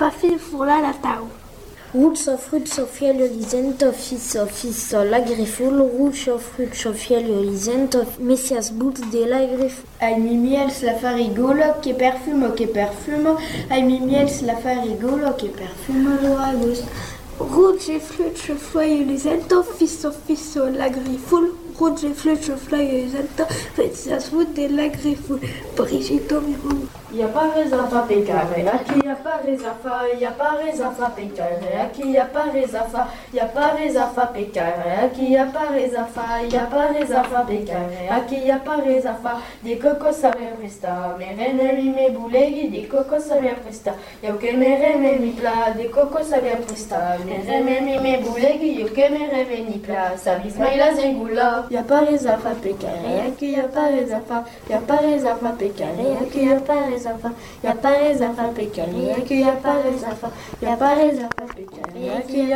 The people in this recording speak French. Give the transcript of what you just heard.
pafil furla la tau. Roots of fielio lisent office lagriful, roots of fielio lisent of messias boots de lagriful. Ai mi miels la farigolo che perfumo, ai mi miels la farigolo che perfumo lo agos. Roots et flutes floyeux lisent office lagriful, roots et flutes floyeux lisent messias boots de lagriful. Brigitte Miron. Ya pares a fa pecare, aqui ya pares a fa pecare, aqui ya pares a fa pecare, aqui ya pares a fa pecare, aqui ya pares a fa de coco saber presta, me rene me bouleghi de coco saber presta, eu que me reme mi pla de coco saber presta, me reme me bouleghi eu que me reme ni pla, sabis mai la zengula, ya pares a fa pecare, aqui ya pares a fa pecare, aqui ya pares a fa pecare, aqui ya pares a fa pecare, aqui